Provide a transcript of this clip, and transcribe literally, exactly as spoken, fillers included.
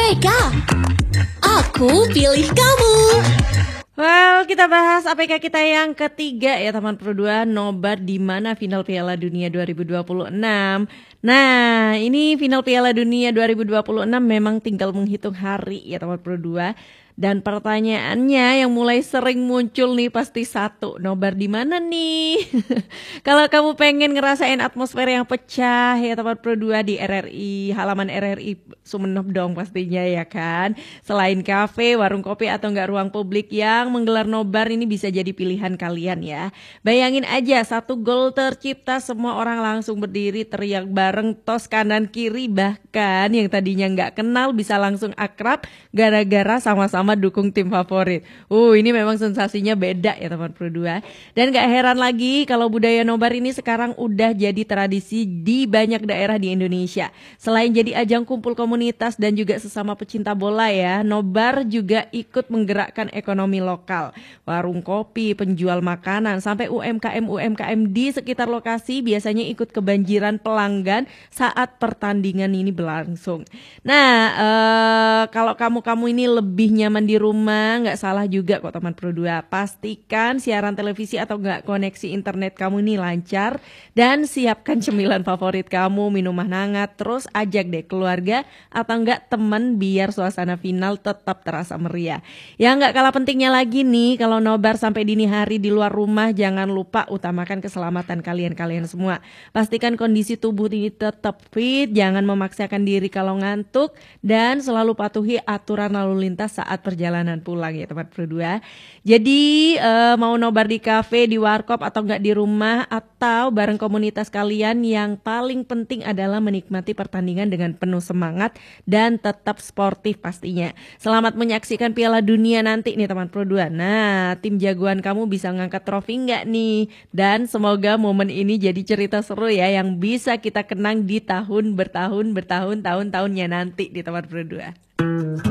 P K. Aku pilih kamu. Well, kita bahas A P K kita yang ketiga ya teman Pro dua, nobar di mana final Piala Dunia dua ribu dua puluh enam. Nah, ini final Piala Dunia dua ribu dua puluh enam memang tinggal menghitung hari ya teman Pro dua. Dan pertanyaannya yang mulai sering muncul nih pasti satu, nobar di mana nih? Kalau kamu pengen ngerasain atmosfer yang pecah ya teman Pro dua di R R I, halaman R R I Sumeneb dong pastinya ya kan. Selain kafe, warung kopi atau enggak ruang publik yang menggelar nobar ini bisa jadi pilihan kalian ya. Bayangin aja satu gol tercipta semua orang langsung berdiri teriak bareng tos kanan kiri, bahkan yang tadinya nggak kenal bisa langsung akrab gara-gara sama-sama dukung tim favorit. Uh, ini memang sensasinya beda ya teman Pro dua. Dan gak heran lagi kalau budaya nobar ini sekarang udah jadi tradisi di banyak daerah di Indonesia. Selain jadi ajang kumpul komunitas dan juga sesama pecinta bola ya, nobar juga ikut menggerakkan ekonomi lokal. Warung kopi, penjual makanan, sampai U M K M-U M K M di sekitar lokasi biasanya ikut kebanjiran pelanggan saat pertandingan ini berlangsung. Nah, ee, kalau kamu-kamu ini lebih nyaman di rumah, nggak salah juga kok teman Pro dua. Pastikan siaran televisi atau nggak koneksi internet kamu ini lancar dan siapkan cemilan favorit kamu, minuman hangat, terus ajak deh keluarga atau nggak teman biar suasana final tetap terasa meriah. Yang nggak kalah pentingnya lagi nih, kalau nobar sampai dini hari di luar rumah, jangan lupa utamakan keselamatan kalian-kalian semua. Pastikan kondisi tubuh ini tetap fit, jangan memaksakan diri kalau ngantuk, dan selalu patuhi aturan lalu lintas saat perjalanan pulang ya teman Pro dua. Jadi uh, mau nobar di kafe, di warkop atau enggak di rumah atau bareng komunitas kalian, yang paling penting adalah menikmati pertandingan dengan penuh semangat dan tetap sportif pastinya. Selamat menyaksikan Piala Dunia nanti nih teman Pro dua. Nah, tim jagoan kamu bisa ngangkat trofi enggak nih? Dan semoga momen ini jadi cerita seru ya yang bisa kita kenang di tahun bertahun bertahun tahun-tahunnya nanti di teman Pro dua.